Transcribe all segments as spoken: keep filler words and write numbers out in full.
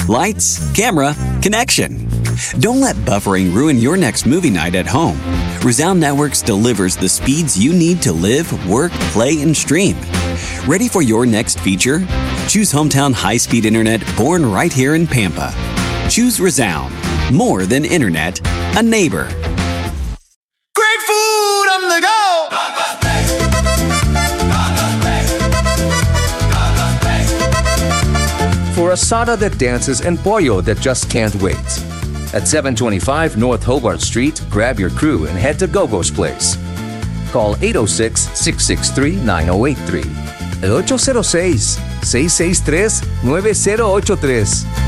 Lights, camera, connection. Don't let buffering ruin your next movie night at home. Resound Networks delivers the speeds you need to live, work, play, and stream. Ready for your next feature? Choose hometown high-speed internet born right here in Pampa. Choose Resound. More than internet, a neighbor. Great food on the go! For asada that dances and pollo that just can't wait. At seven twenty-five North Hobart Street, grab your crew and head to Gogo's Place. Call eight oh six, six six three, nine oh eight three. eight oh six, six six three, nine oh eight three.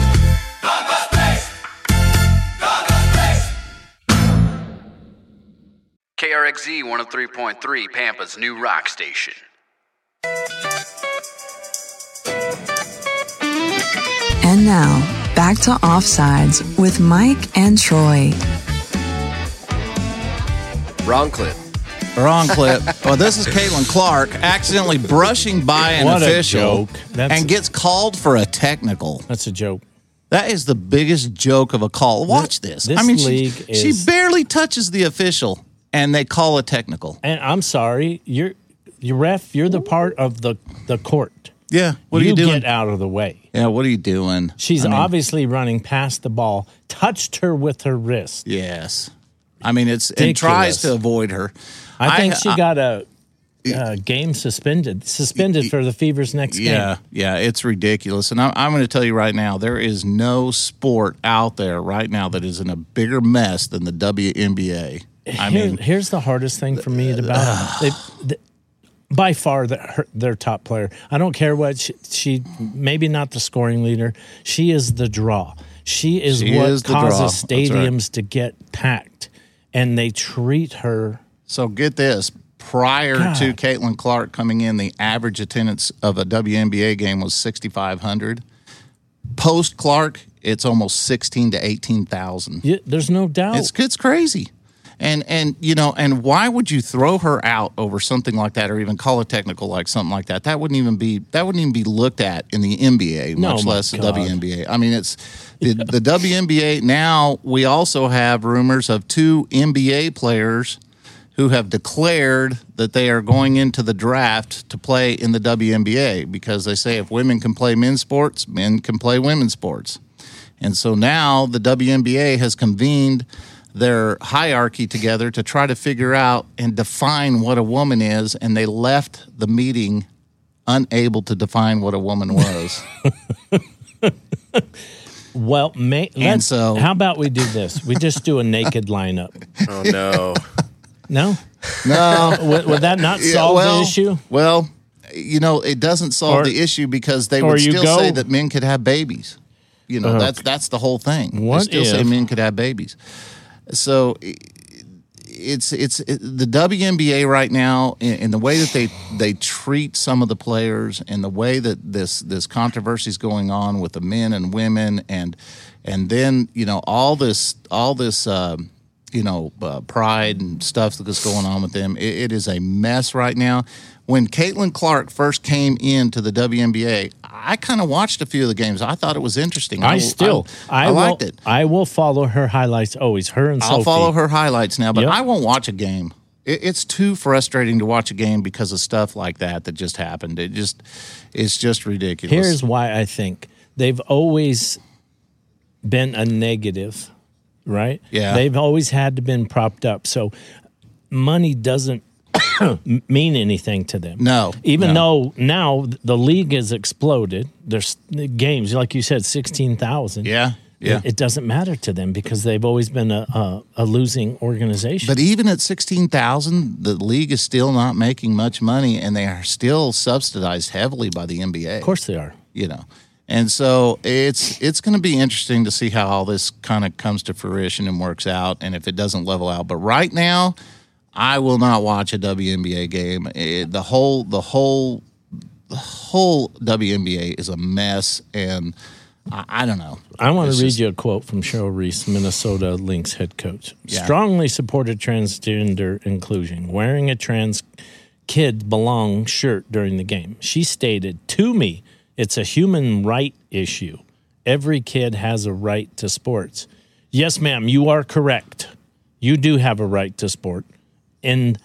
K R X Z one oh three point three, Pampa's new rock station. And now, back to Offsides with Mike and Troy. Wrong clip. Wrong clip. Well, this is Caitlin Clark accidentally brushing by an what official a joke. That's and gets called for a technical. That's a joke. That is the biggest joke of a call. Watch this. This I mean, league she, is- she barely touches the official, and they call a technical. And I'm sorry, you're you ref. You're the part of the the court. Yeah. What you are you doing? Get out of the way. Yeah. What are you doing? She's I mean, obviously running past the ball. Touched her with her wrist. Yes. I mean, it's it tries to avoid her. I think I, she I, got a, a game suspended. Suspended for the Fever's next game. Yeah, yeah, it's ridiculous. And I'm, I'm going to tell you right now, there is no sport out there right now that is in a bigger mess than the W N B A. I Here, mean, here's the hardest thing for me about it. They, they, by far, the, her, their top player. I don't care what she, she, maybe not the scoring leader. She is the draw. She is She what is the causes draw. That's stadiums right. to get packed, and they treat her. So get this. Prior God. to Caitlin Clark coming in, the average attendance of a W N B A game was sixty-five hundred. Post Clark, it's almost sixteen to eighteen thousand. Yeah, there's no doubt. It's it's crazy. And and you know, and why would you throw her out over something like that, or even call a technical like something like that? That wouldn't even be that wouldn't even be looked at in the N B A, No, much my less the God. W N B A. I mean, it's the, the W N B A now. We also have rumors of two N B A players who have declared that they are going into the draft to play in the W N B A because they say if women can play men's sports, men can play women's sports. And so now the W N B A has convened their hierarchy together to try to figure out and define what a woman is, and they left the meeting unable to define what a woman was. Well, may, let's, so- how about we do this? We just do a naked lineup. Oh, no. No? No. Would, would that not Yeah, solve well, the issue? Well, you know, it doesn't solve Or- the issue because they or would you still go- say that men could have babies. You know, Uh, that's that's the whole thing. what they still say if- men could have babies. So i- it's it's it, the W N B A right now, in, in the way that they they treat some of the players, and the way that this this controversy is going on with the men and women, and and then you know all this all this. Um, you know, uh, pride and stuff that's going on with them. It, it is a mess right now. When Caitlin Clark first came into the W N B A, I kind of watched a few of the games. I thought it was interesting. I still, I, I, I liked will, it. I will follow her highlights always. Her and I'll Sophie. follow her highlights now, but Yep. I won't watch a game. It, it's too frustrating to watch a game because of stuff like that that just happened. It just, it's just ridiculous. Here's why I think they've always been a negative, right? Yeah. They've always had to been propped up. So money doesn't mean anything to them. No, Even no. though now the league has exploded. There's games, like you said, sixteen thousand. Yeah, yeah. It, it doesn't matter to them because they've always been a, a, a losing organization. But even at sixteen thousand, the league is still not making much money, and they are still subsidized heavily by the N B A. Of course they are. You know. And so it's it's going to be interesting to see how all this kind of comes to fruition and works out, and if it doesn't level out. But right now, I will not watch a W N B A game. It, the whole the whole the whole W N B A is a mess, and I, I don't know. I want It's to read just- you a quote from Cheryl Reese, Minnesota Lynx head coach. Yeah. Strongly supported transgender inclusion, wearing a trans kid belong shirt during the game. She stated, to me, it's a human right issue, every kid has a right to sports. Yes, ma'am, you are correct. You do have a right to sport. And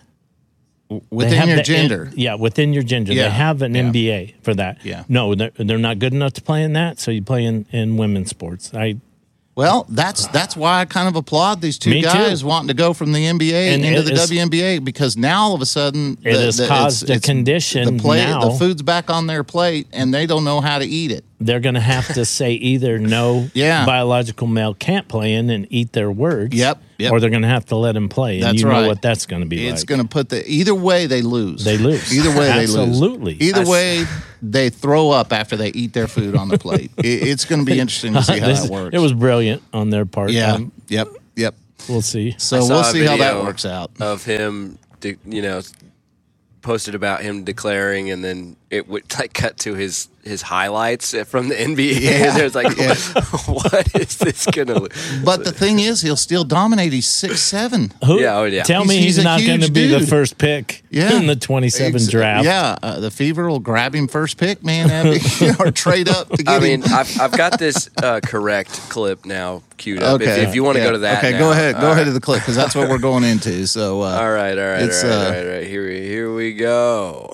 within your the, gender. Yeah, within your gender. Yeah. They have an Yeah. N B A for that. Yeah. No, they're, they're not good enough to play in that, so you play in, in women's sports. I Well, that's that's why I kind of applaud these two Me too. guys wanting to go from the N B A And into it the is- W N B A, because now all of a sudden It has caused a condition The, plate, now. the food's back on their plate, and they don't know how to eat it. They're going to have to say either no, Yeah. biological male can't play in and eat their words. Yep, yep. Or they're going to have to let him play. And That's you right. know what that's going to be It's like. going to put the either way they lose. They lose. Either way they lose. Absolutely. Either I s- way they throw up after they eat their food on the plate. it, it's going to be interesting to see how This- that works. It was brilliant on their part. yeah. Um, yep. Yep. we'll see. So I saw we'll a see how that video works out. Of him, de- you know, posted about him declaring, and then it would like cut to his his highlights from the N B A. Yeah. And there's like, Yeah. what is this gonna? Look? But the thing is, he'll still dominate. He's six seven. Who, Yeah, oh, yeah. Tell He's- me he's he's, a not going to huge be the dude. first pick Yeah. in the twenty-seven Ex- draft. Yeah, uh, the Fever will grab him first pick, man, Abby, or trade up to get I him. mean, I've I've got this uh, correct clip now queued up. Okay, If, if you want to yeah. go to that, Okay, now. go ahead. Go All ahead right. to the clip, because that's what we're going into. So, uh, All right, all right, It's, all right, uh, all right, all right. Here we here we go.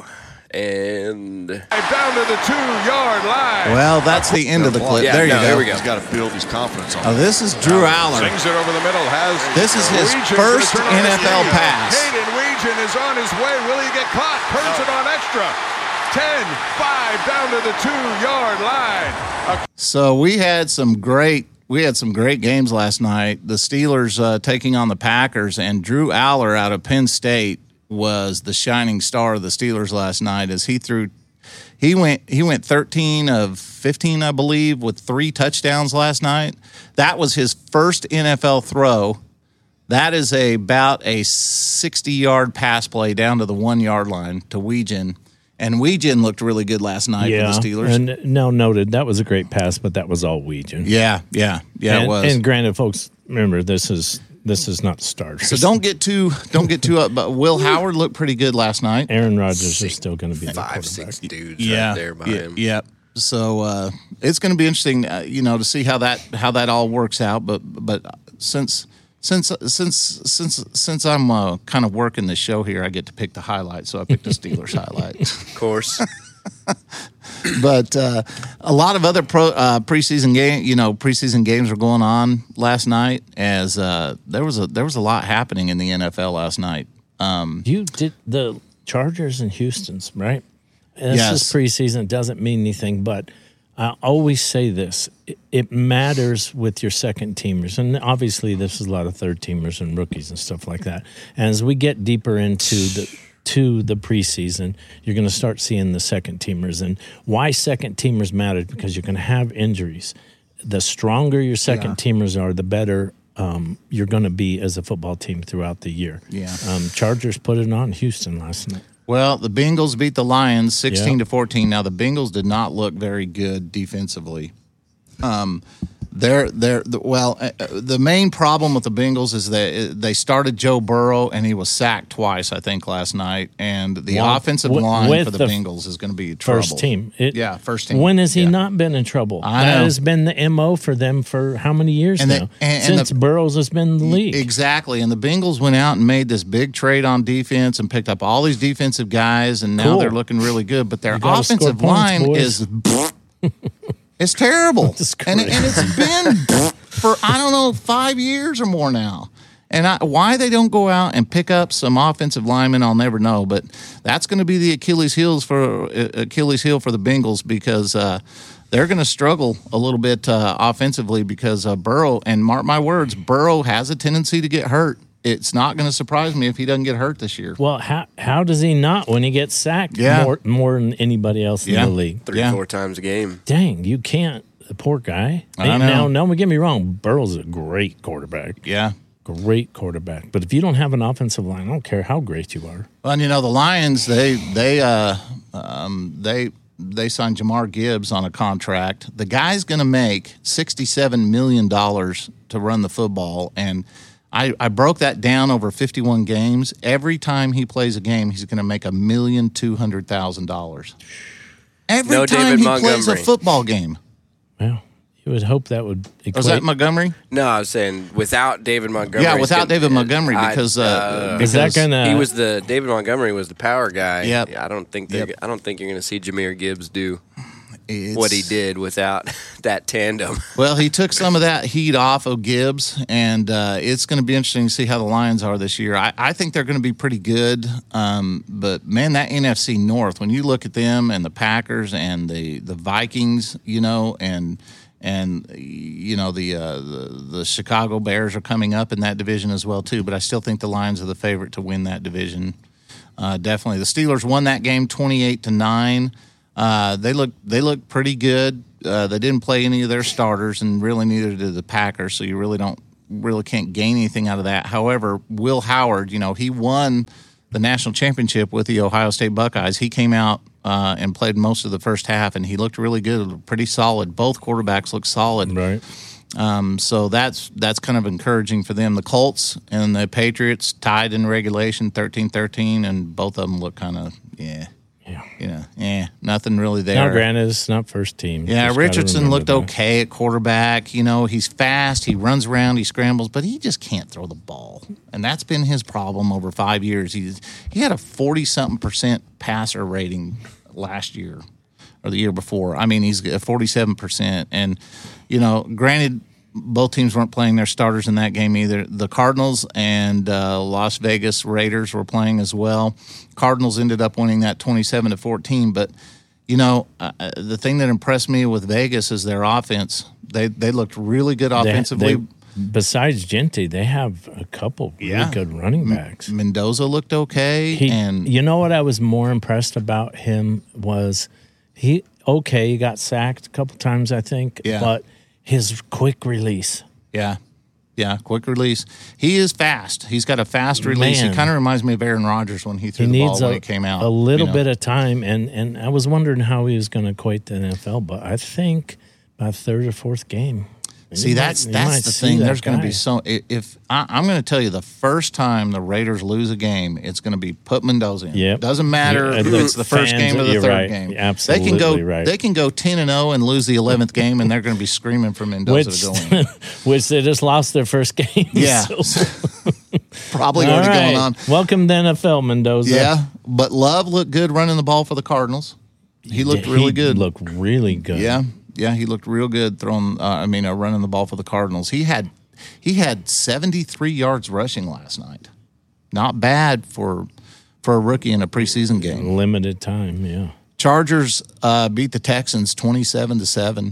And Down to the two-yard line. well, that's the end of the clip. Yeah, there you no, go. here we go. He's got to build his confidence on Oh, this is Drew Aller. Swings it over the middle. Has This is his Weegen's first gonna turn on N F his L heel. pass. Hayden Weegen is on his way. Will he get caught? Turns it on extra. ten five down to the two-yard line. So we had some great we had some great games last night. The Steelers uh, taking on the Packers, and Drew Aller out of Penn State was the shining star of the Steelers last night as he threw he went he went thirteen of fifteen, I believe, with three touchdowns last night. That was his first N F L throw. That is a, about a sixty-yard pass play down to the one-yard line to Weegen. And Weegen looked really good last night Yeah. for the Steelers. And now noted, that was a great pass, but that was all Weegen. yeah, yeah, yeah, and, it was. And granted, folks, remember, this is this is not starters. So don't get too don't get too up. But Will Howard looked pretty good last night. Aaron Rodgers is still going to be the five, quarterback. six dudes Yeah, right there by yeah, him. yeah. So uh, it's going to be interesting, uh, you know, to see how that how that all works out. But but since since since since since I'm uh, kind of working the show here, I get to pick the highlight. So I picked the Steelers highlight. Of course. But uh, a lot of other pro uh, preseason game, you know, preseason games were going on last night. As uh, there was a there was a lot happening in the N F L last night. Um, You did the Chargers and Houston's, right? And this Yes. is preseason. It doesn't mean anything, but I always say this. It, it matters with your second teamers. And obviously, this is a lot of third teamers and rookies and stuff like that. And as we get deeper into the to the preseason, you're going to start seeing the second teamers. And why second teamers matter? Because you're going to have injuries. The stronger your second teamers are, the better um, you're going to be as a football team throughout the year. Yeah. Um, Chargers put it on Houston last night. Well, the Bengals beat the Lions sixteen Yeah. to fourteen. Now the Bengals did not look very good defensively. Um, they're they're the, well. Uh, uh, the main problem with the Bengals is that uh, they started Joe Burrow and he was sacked twice, I think, last night. And the Well, offensive wi- line with for the, the Bengals is going to be trouble. First team. It- Yeah, first team. When has he Yeah. not been in trouble? I That know. has been the M O for them for how many years And they- now? and- and Since the- Burrows has been in the league. Exactly. And the Bengals went out and made this big trade on defense and picked up all these defensive guys, and now Cool. they're looking really good. But their You gotta score offensive points, line boys. is it's terrible. It's and, and it's been for, I don't know, five years or more now. And I, why they don't go out and pick up some offensive linemen, I'll never know. But that's going to be the Achilles heels for uh, Achilles heel for the Bengals, because uh, they're going to struggle a little bit uh, offensively because uh, Burrow, and mark my words, Burrow has a tendency to get hurt. It's not going to surprise me if he doesn't get hurt this year. Well, how how does he not when he gets sacked Yeah. more more than anybody else Yeah. in the league? Three, Yeah. four times a game. Dang, you can't. The poor guy. I And know. Now, don't get me wrong. Burrow's a great quarterback. Yeah. Great quarterback. But if you don't have an offensive line, I don't care how great you are. Well, and you know the Lions, they they uh, um, they they signed Jamar Gibbs on a contract. The guy's going to make sixty-seven million dollars to run the football, and I, I broke that down over fifty-one games. Every time he plays a game, he's going to make a million two hundred thousand dollars. Every No time David he plays a Montgomery. football game. Well, You would hope that would equate. Was that Montgomery? No, I was saying without David Montgomery. Yeah, it's without gonna- David Montgomery I- because, uh, uh, because Is that gonna? he was the David Montgomery was the power guy. Yep. I don't think they're Yep. I don't think you're going to see Jahmyr Gibbs do it's- what he did without that tandem. Well, he took some of that heat off of Gibbs, and uh, it's going to be interesting to see how the Lions are this year. I, I think they're going to be pretty good, um, but man, that N F C North, when you look at them and the Packers and the, the Vikings, you know, and and you know the, uh, the the Chicago Bears are coming up in that division as well too. But I still think the Lions are the favorite to win that division. Uh, definitely, the Steelers won that game twenty-eight to nine. Uh, they look they look pretty good. Uh, they didn't play any of their starters, and really neither did the Packers. So you really don't really can't gain anything out of that. However, Will Howard, you know, he won the national championship with the Ohio State Buckeyes. He came out uh, and played most of the first half, and he looked really good, pretty solid. Both quarterbacks looked solid. Right. Um, so that's that's kind of encouraging for them. The Colts and the Patriots tied in regulation, thirteen thirteen, and both of them look kind of yeah. Yeah. You know, yeah, nothing really there. Now, granted, it's not first team. Yeah, Just gotta Richardson remember looked that. okay at quarterback. You know, he's fast, he runs around, he scrambles, but he just can't throw the ball. And that's been his problem over five years. He's he had a forty-something percent passer rating last year or the year before. I mean, he's at forty-seven percent. And, you know, granted, both teams weren't playing their starters in that game either. The Cardinals and uh, Las Vegas Raiders were playing as well. Cardinals ended up winning that twenty-seven to fourteen. But, you know, uh, the thing that impressed me with Vegas is their offense. They they looked really good They- offensively. they- besides Genty, they have a couple really Yeah. good running backs. Mendoza looked okay. He, and you know what I was more impressed about him was he okay, he got sacked a couple times, I think, Yeah. but his quick release. yeah, yeah, quick release. He is fast. He's got a fast release. Man. He kind of reminds me of Aaron Rodgers when he threw He the ball needs when a, it came out. a little you know. bit of time, and, and I was wondering how he was going to equate to the N F L, but I think by third or fourth game. See, you that's might- you might that's the see thing. that There's going to guy. be so. i- If I, I'm going to tell you, the first time the Raiders lose a game, it's going to be put Mendoza in. Yep. Doesn't matter Yeah, if the it's the first fans- game or the you're third right. game. You're they can go. absolutely right. They can go ten and zero and lose the eleventh game, and they're going to be screaming for Mendoza Which, to go in. which they just lost their first game. Yeah. so- Probably All already right. going on. Welcome to N F L, Mendoza. Yeah, but Love looked good running the ball for the Cardinals. He looked He really good. Looked really good. Yeah, yeah, he looked real good throwing. Uh, I mean, uh, running the ball for the Cardinals. He had he had seventy-three yards rushing last night. Not bad for for a rookie in a preseason game. Limited time. Yeah. Chargers uh, beat the Texans twenty-seven to seven.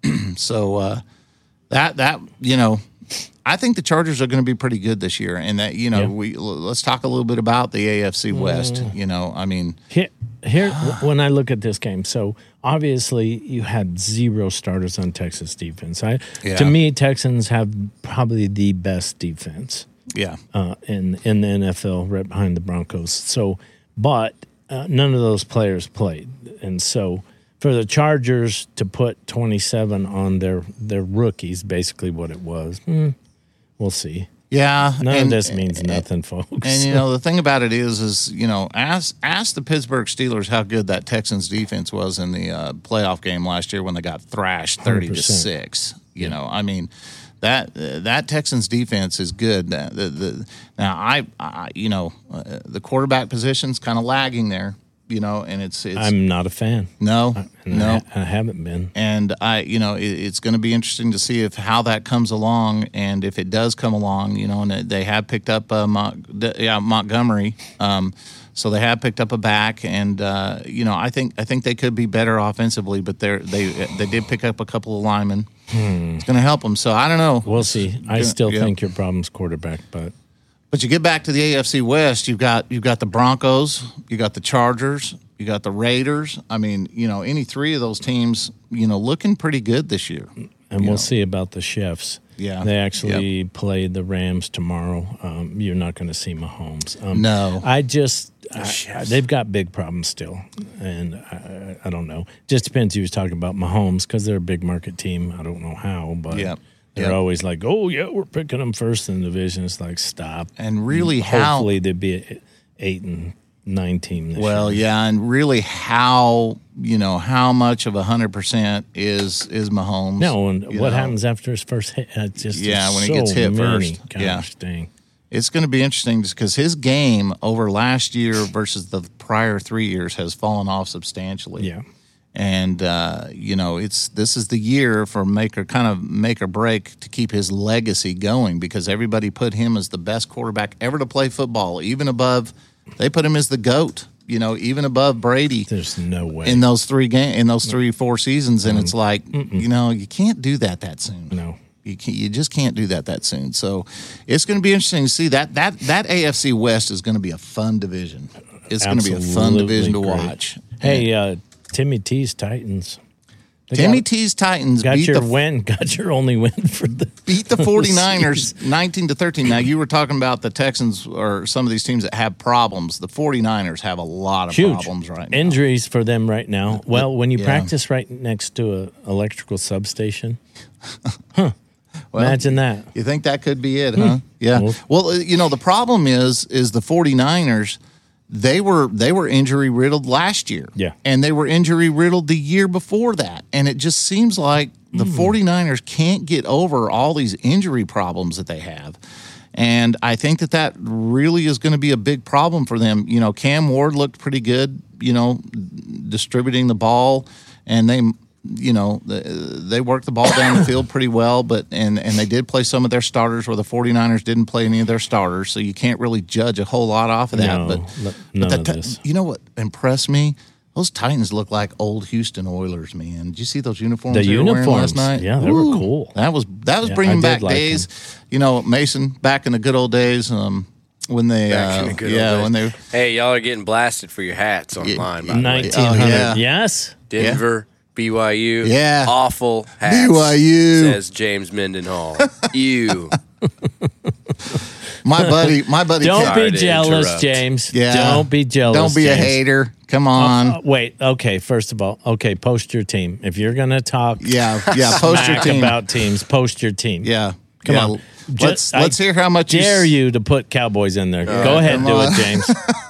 So uh, that that you know, I think the Chargers are going to be pretty good this year. And that you know, Yeah. we let's talk a little bit about the A F C West. Mm. You know, I mean, Here, here when I look at this game, so obviously you had zero starters on Texas defense. I, Yeah. To me, Texans have probably the best defense yeah, uh, in in the N F L, right behind the Broncos. So, but uh, none of those players played, and so for the Chargers to put twenty-seven on their their rookies, basically what it was. Hmm, we'll see. yeah. None and, of this means nothing, folks. And you know the thing about it is, is you know, ask ask the Pittsburgh Steelers how good that Texans defense was in the uh, playoff game last year when they got thrashed thirty to six. You know, I mean that uh, that Texans defense is good. The, the, the, now I, I you know uh, the quarterback position's kind of lagging there. You know, and it's it's I'm not a fan. no And no. I, I haven't been. And I, you know, it, it's going to be interesting to see if how that comes along, and if it does come along, you know, and they have picked up, uh, Mont, yeah, Montgomery, um, so they have picked up a back, and uh, you know, I think I think they could be better offensively, but they they they did pick up a couple of linemen. Hmm. It's going to help them. So I don't know. We'll see. I Yeah, still yeah. think your problem's quarterback, but But you get back to the A F C West, you've got you've got the Broncos, you got the Chargers, you got the Raiders. I mean, you know, any three of those teams, you know, looking pretty good this year. and You we'll know. see about the Chiefs. Yeah. They actually play the Rams tomorrow. Um, you're not going to see Mahomes. Um, No. I just I, they've got big problems still, and I, I don't know. Just depends who was talking about Mahomes because they're a big market team. I don't know how, but Yep. they're Yep. always like, "Oh yeah, we're picking them first in the division." It's like stop. And really, how Hopefully they'd be at eight and nine team. This Well, year. yeah, and really, how you know how much of a hundred percent is is Mahomes? No, and you what know? happens after his first hit? Uh, just Yeah, when he so gets hit many. first. Gosh, Yeah. dang. It's going to be interesting because his game over last year versus the prior three years has fallen off substantially. Yeah. And uh, you know, it's this is the year for make or kind of make or break to keep his legacy going because everybody put him as the best quarterback ever to play football, even above. They put him as the GOAT, you know, even above Brady. There's no way. in those three game in those three four seasons, and it's like Mm-mm. you know you can't do that that soon. No. You can, you just can't do that that soon. So it's going to be interesting to see that that that A F C West is going to be a fun division. It's going to be a fun Absolutely division to great. watch. Hey, uh, Timmy T's Titans. They Timmy got, T's Titans got beat your the win. Got your only win for the beat the for 49ers season. nineteen to thirteen. Now you were talking about the Texans or some of these teams that have problems. The 49ers have a lot of Huge problems right now. injuries for them right now. Well, when you Yeah. practice right next to a electrical substation, huh? Well, Imagine that. You think that could be it, huh? Yeah. Well- Well, uh, you know, the problem is is the 49ers they were they were injury riddled last year. Yeah. And they were injury riddled the year before that. And it just seems like the 49ers can't get over all these injury problems that they have. And I think that that really is going to be a big problem for them. You know, Cam Ward looked pretty good, you know, distributing the ball, and they, you know, they worked the ball down the field pretty well, but and, and they did play some of their starters where the 49ers didn't play any of their starters, so you can't really judge a whole lot off of that. No, but, n- none but of that, this. You know what impressed me? Those Titans look like old Houston Oilers, man. Did you see those uniforms The they were wearing uniforms, last night? yeah, they were Ooh, cool. That was that was Yeah, bringing I did back like days. You know, Mason back in the good old days. Um, when they, Back in uh, the good yeah, old when days. they, Hey, y'all are getting blasted for your hats online. By the way. nineteen Oh, hundred. yeah. Yes. Denver, B Y U. Yeah. Awful hats. B Y U. Says James Mendenhall. You. my buddy, my buddy, Don't Sorry be to jealous, interrupt. James. yeah, Don't be jealous. Don't be a James. hater. Come on, Uh, wait. Okay. First of all, okay. Post your team. If you're gonna talk, yeah, yeah. Post your smack team. about teams. Post your team. yeah, Come yeah. on. Let's Ju- I let's hear how much Dare s- you to put Cowboys in there? Go ahead, come do on. it, James.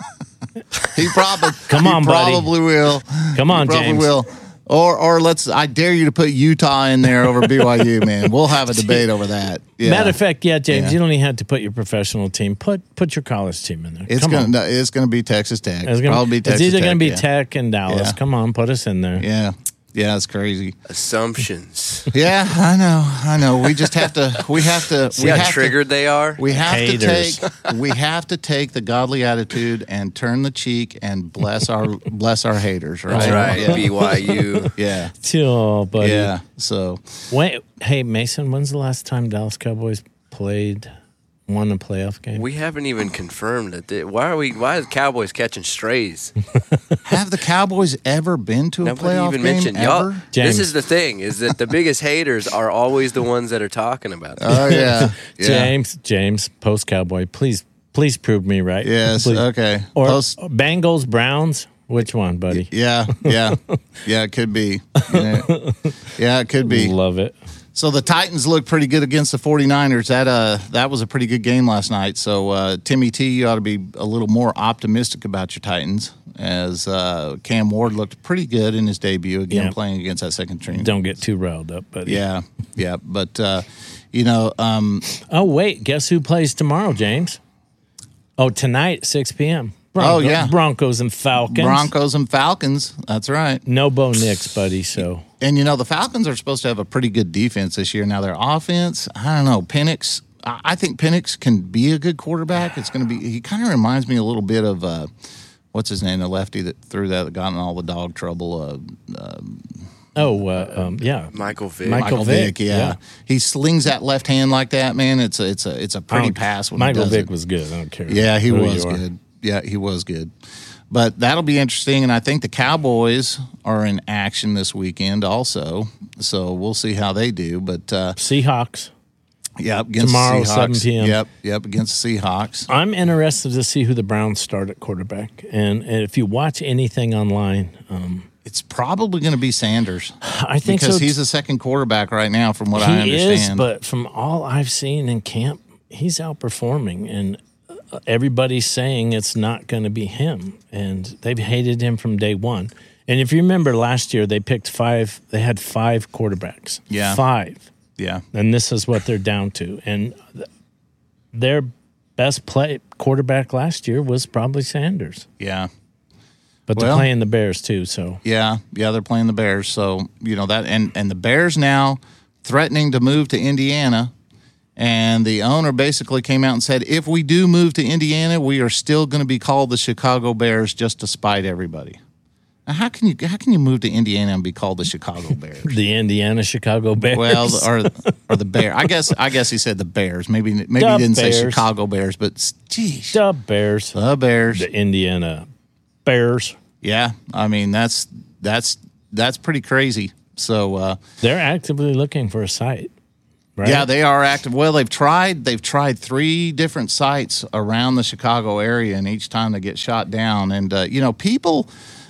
He probably Come on, he buddy. probably will. Come on, he probably James. will. Or or let's. I dare you to put Utah in there over B Y U, man. We'll have a debate over that. Yeah. Matter of fact, yeah, James, Yeah. you don't even have to put your professional team. Put put your college team in there. It's Come gonna on. no, it's gonna be Texas Tech. It's, gonna, Probably it's Texas either Tech, going to be yeah. Tech and Dallas. Yeah. Come on, put us in there. Yeah, yeah, it's crazy. Assumptions. Yeah, I know, I know. We just have to. We have to. See we how have triggered they are? To, we have Haters. to take. We have to take the godly attitude and turn the cheek and bless our bless our haters. Right. That's right. Yeah. B Y U. Yeah. Oh, buddy. Yeah. So Wait, hey, Mason, when's the last time Dallas Cowboys played, won a playoff game? We haven't even confirmed that. They, why are we? Why are the Cowboys catching strays? have the Cowboys ever been to a Nobody playoff even game mentioned ever? y'all. James. This is the thing: is that the biggest haters are always the ones that are talking about this. Oh yeah. yeah. James, James, post Cowboy, please, please prove me right. Yes. Please. Okay. Or Post- Bengals, Browns. Which one, buddy? yeah. Yeah. Yeah. It could be. Yeah. Yeah. It could be. Love it. So the Titans look pretty good against the 49ers. That uh that was a pretty good game last night. So uh, Timmy T, you ought to be a little more optimistic about your Titans, as uh, Cam Ward looked pretty good in his debut again, Yeah. playing against that second team. Don't get too riled up, buddy. Yeah, yeah, but uh, you know, um, Oh, wait. Guess who plays tomorrow, James? Oh, tonight at six p.m. Bronco, Oh, yeah. Broncos and Falcons. Broncos and Falcons. That's right. No Bo Nix, buddy. So And you know, the Falcons are supposed to have a pretty good defense this year. Now their offense, I don't know, Penix. I I think Penix can be a good quarterback. It's going to be. He kind of reminds me a little bit of uh, what's his name, the lefty that threw that, that got in all the dog trouble. Uh, uh, Oh, uh, um, yeah. Michael Vick. Michael Michael Vick, Vick, yeah. yeah. He slings that left hand like that, man. It's a it's a it's a pretty Oh, pass when Michael he does Vick it. was good. I don't care. Yeah, he who was you are. good. Yeah, he was good. But that'll be interesting, and I think the Cowboys are in action this weekend also. So we'll see how they do. But uh, Seahawks. yeah, against Tomorrow, the Seahawks. seven p.m. Yep, yep, against the Seahawks. I'm interested to see who the Browns start at quarterback. And, and if you watch anything online, um, It's probably going to be Sanders I think because so. he's a second quarterback right now, from what I he understand. is, but from all I've seen in camp, he's outperforming. And everybody's saying it's not going to be him, and they've hated him from day one. And if you remember last year, they picked five. They had five quarterbacks. Yeah. Five. Yeah. And this is what they're down to. And th- their best play quarterback last year was probably Sanders. Yeah. But they're Well, playing the Bears too, so. Yeah, yeah, they're playing the Bears. So, you know, that and, and the Bears now threatening to move to Indiana. And the owner basically came out and said, if we do move to Indiana, we are still going to be called the Chicago Bears just to spite everybody. Now, how can you how can you move to Indiana and be called the Chicago Bears? The Indiana Chicago Bears. Well, or or the Bear. I guess I guess he said the Bears. Maybe maybe The he didn't say Bears. Chicago Bears, but geez, The Bears. the Bears. The Indiana Bears. Yeah, I mean that's that's that's pretty crazy. So uh, They're actively looking for a site, right? yeah, they are active. Well, they've tried they've tried three different sites around the Chicago area, and each time they get shot down. And uh, you know, people.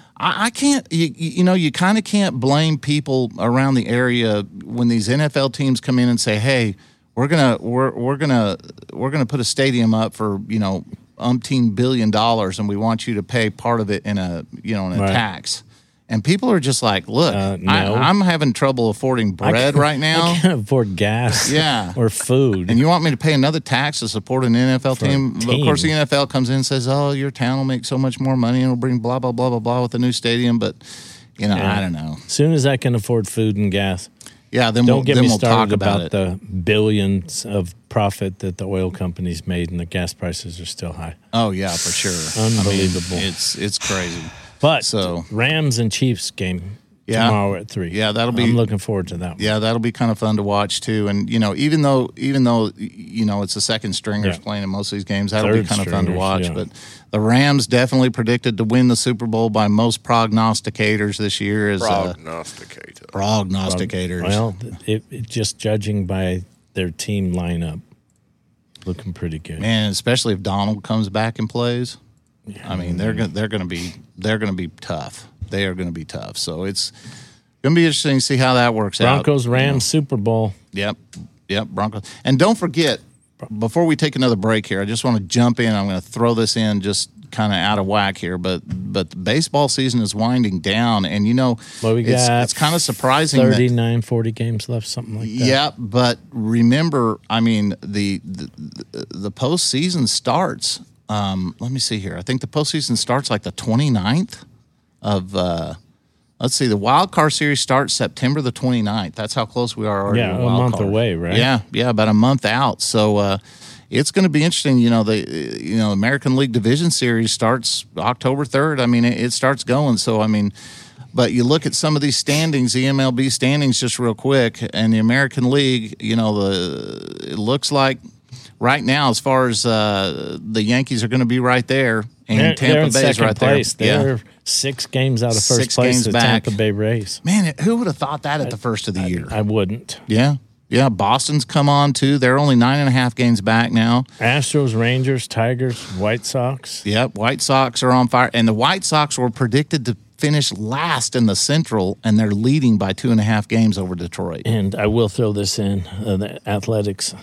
I can't, you, you know, you kind of can't blame people around the area when these N F L teams come in and say, "Hey, we're gonna, we're we're gonna, we're gonna put a stadium up for you know umpteen billion dollars, and we want you to pay part of it in a, you know, in a Right. tax." And people are just like, "Look, Uh, no. I, I'm having trouble affording I bread can't- right now, I can't afford gas Yeah. or food. and you want me to pay another tax to support an N F L For a team?" Of course, the team. N F L comes in and says, "Oh, your town will make so much more money, and it'll bring blah blah blah blah blah with the new stadium." But you know, Yeah. I don't know. As soon as I can afford food and gas, Yeah, then don't we'll get then me we'll talk started about, about, it. the billions of profit that the oil companies made, and the gas prices are still high. Oh yeah, for sure. Unbelievable. I mean, it's it's crazy. But So- Rams and Chiefs game Yeah. tomorrow at three. Yeah, that'll be- I'm looking forward to that one. Yeah, that'll be kind of fun to watch too. And you know, even though even though you know it's the second stringers Yeah. playing in most of these games, that'll Third be kind of fun to stringers, watch. yeah. But the Rams definitely predicted to win the Super Bowl by most prognosticators this year. As uh, Prognosticator. prognosticators. Well, it, it just judging by their team lineup, looking pretty good. Man, especially if Donald comes back and plays. I mean, they're gonna they're gonna be they're gonna be tough. They are gonna be tough. So it's gonna be interesting to see how that works out. Broncos You know. Rams Super Bowl. Yep. Yep. Broncos. And don't forget, before we take another break here, I just want to jump in. I'm going to throw this in just kind of out of whack here, but but the baseball season is winding down, and you know, Well, we it's, got it's kind of surprising. that, thirty-nine, forty games left, something like that. yeah, but remember, I mean, the the, the postseason starts. Um, let me see here. I think the postseason starts like the twenty-ninth of. Uh, Let's see. The wild card series starts September the twenty-ninth. That's how close we are already. Yeah, to a wild month card. away, right? Yeah, yeah, about a month out. So uh, it's going to be interesting. You know, the you know American League Division Series starts October third. I mean, it, it starts going. So I mean, but you look at some of these standings, the M L B standings, just real quick, and the American League. You know, the it looks like right now, as far as uh, the Yankees are going to be right there, and They're, Tampa they're in Bay is second right place. there. They're Yeah. six games out of first Six place. games The back. Tampa Bay Rays. Man, who would have thought that at the first of the year? I wouldn't. Yeah. Yeah. Boston's come on too. They're only nine and a half games back now. Astros, Rangers, Tigers, White Sox. Yep. White Sox are on fire. And the White Sox were predicted to finish last in the Central, and they're leading by two and a half games over Detroit. And I will throw this in: uh, the Athletics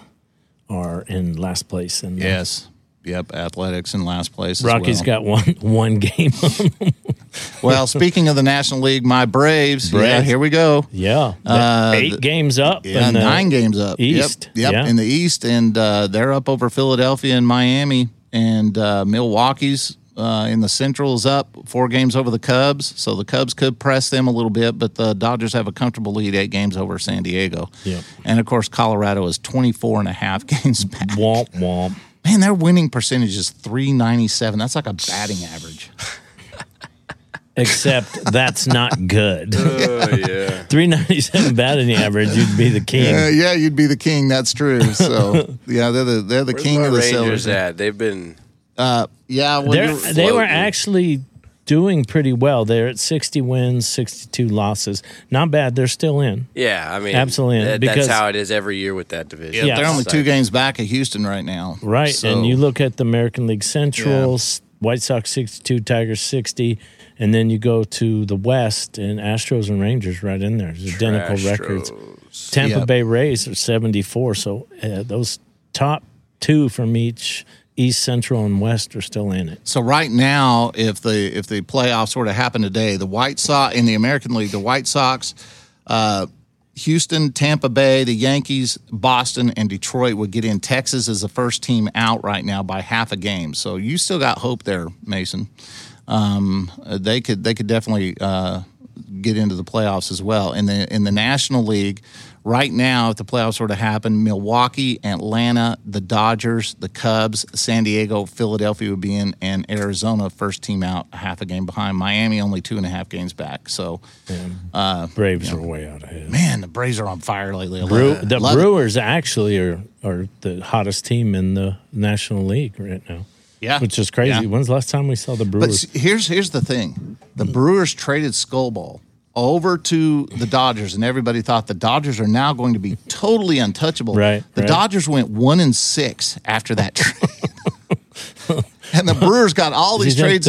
are in last place. And Yes. Yep. Athletics in last place. as Rockies well. got one one game on them. Well, speaking of the National League, my Braves. Yeah, Braves. here we go. Yeah, Uh, eight the- games up. Yeah, in the nine games up. East. Yep, yep, Yeah. in the East, and uh, they're up over Philadelphia and Miami, and uh, Milwaukee's uh, in the Central is up four games over the Cubs. So the Cubs could press them a little bit, but the Dodgers have a comfortable lead, eight games over San Diego. Yep. And of course, Colorado is twenty-four and a half games back. Womp womp. Man, their winning percentage is three ninety-seven. That's like a batting average. Except that's not good. Oh, yeah. three ninety-seven batting average, you'd be the king. Uh, yeah, you'd be the king. That's true. So yeah, they're the they're the Where's king my of the Rangers cillers. at? They've been Uh, yeah, well, They're, you're- they were floating. actually doing pretty well. They're at sixty wins, sixty-two losses. Not bad. They're still in. yeah. I mean, Absolutely, that- because- that's how it is every year with that division. Yeah. they're only So- two games back of Houston right now. Right. So- and you look at the American League Central, s- White Sox sixty-two, Tigers sixty, and then you go to the West, and Astros and Rangers right in there. It's identical records. Astros. Tampa Yep. Bay Rays are seventy-four. So uh, those top two from each East, Central, and West are still in it. So right now, if the if the playoffs were to happen today, the White Sox in the American League, the White Sox, uh, Houston, Tampa Bay, the Yankees, Boston, and Detroit would get in. Texas is the first team out right now by half a game. So you still got hope there, Mason. Um, they could they could definitely uh, get into the playoffs as well. In the in the National League, right now, if the playoffs were to happen, Milwaukee, Atlanta, the Dodgers, the Cubs, San Diego, Philadelphia would be in, and Arizona first team out, half a game behind. Miami only two and a half games back. So uh, Braves you know, are way out ahead. Man, the Braves are on fire lately. I love Brew, it. the Love it. Brewers actually are, are the hottest team in the National League right now. Yeah. Which is crazy. Yeah. When's the last time we saw the But Brewers? s- here's here's the thing: the Brewers traded Skullball over to the Dodgers, and everybody thought the Dodgers are now going to be totally untouchable. Right, The right. Dodgers went one and six after that trade, and the Brewers got all Do you these think trades